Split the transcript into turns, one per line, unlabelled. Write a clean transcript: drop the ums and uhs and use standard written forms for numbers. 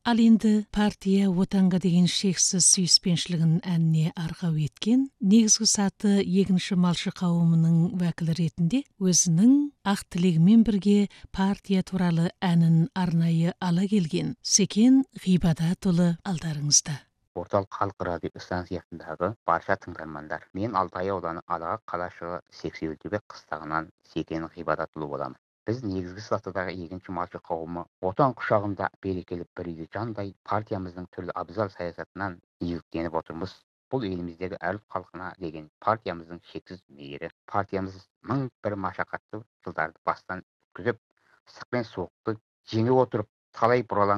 Ал енді партия отанға деген шексіз сүйіспеншілігін әніне арқау еткен негізгі саты егінші малшы қауымының уәкілі ретінде өзінің ақ тілегімен бірге партия туралы әнін арнайы ала келген Секен Ғибадатұлы алдарыңызда.
Орталық халық радио станциясындағы барша тыңдармандар, мен Алтай ауданы Алға қалашығы Сексеуілтөбе қыстағынан Секен Ғибадатұлы боламын. Біз негізгі сатыдағы егінші малшы қауымы отан құшағында берекелі бір үйде жандай партиямыздың түрлі абзал саясатынан игіліктеніп отырмыз. Бұл еліміздегі әр халқына деген партиямыздың шексіз мейірі. Партиямыз мың бір машақатты жылдарды бастан өткізіп, ыстық пен суықты жеңіп отырып, талай бұралаң